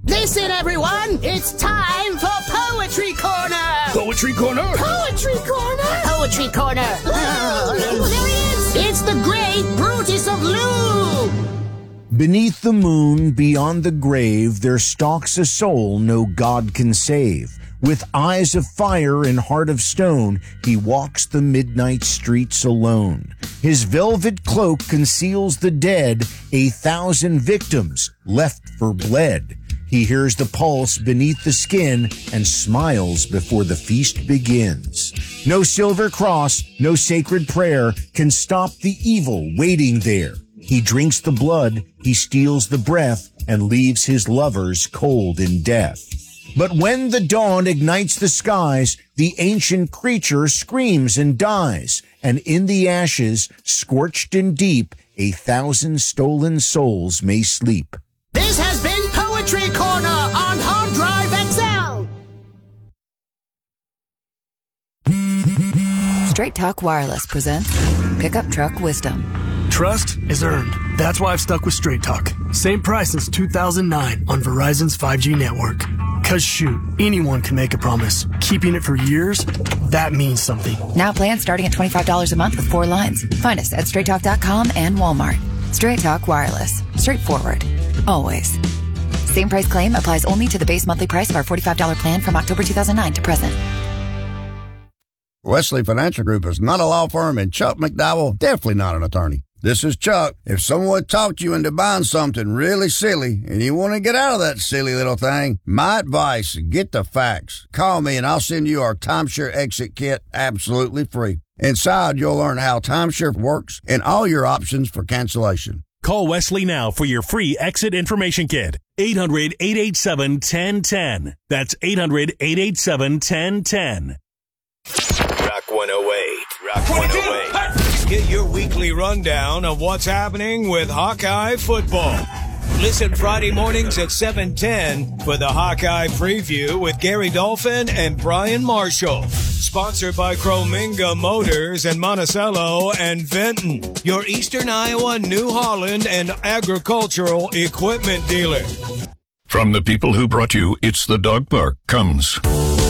Listen, everyone, it's time for Poetry Corner! Poetry Corner? Poetry Corner! Poetry Corner! Oh, there he is! It's the great Brutus of Lou! Beneath the moon, beyond the grave, there stalks a soul no God can save. With eyes of fire and heart of stone, he walks the midnight streets alone. His velvet cloak conceals the dead, 1,000 victims left for bled. He hears the pulse beneath the skin and smiles before the feast begins. No silver cross, no sacred prayer can stop the evil waiting there. He drinks the blood, he steals the breath, and leaves his lovers cold in death. But when the dawn ignites the skies, the ancient creature screams and dies, and in the ashes, scorched and deep, 1,000 stolen souls may sleep. This has been Poetry Corner on Hard Drive XL. Straight Talk Wireless presents Pickup Truck Wisdom. Trust is earned. That's why I've stuck with Straight Talk. Same price since 2009 on Verizon's 5G network. Cause shoot, anyone can make a promise. Keeping it for years, that means something. Now plans starting at $25 a month with 4 lines. Find us at straighttalk.com and Walmart. Straight Talk Wireless. Straightforward. Always. Same price claim applies only to the base monthly price of our $45 plan from October 2009 to present. Wesley Financial Group is not a law firm, and Chuck McDowell definitely not an attorney. This is Chuck. If someone talked you into buying something really silly and you want to get out of that silly little thing, my advice, get the facts. Call me and I'll send you our timeshare exit kit absolutely free. Inside, you'll learn how timeshare works and all your options for cancellation. Call Wesley now for your free exit information kit. 800-887-1010. That's 800-887-1010. Rock 108. Rock 108. Get your weekly rundown of what's happening with Hawkeye football. Listen Friday mornings at 7:10 for the Hawkeye Preview with Gary Dolphin and Brian Marshall. Sponsored by Crominga Motors and Monticello and Vinton, your Eastern Iowa, New Holland, and agricultural equipment dealer. From the people who brought you It's the Dog Park comes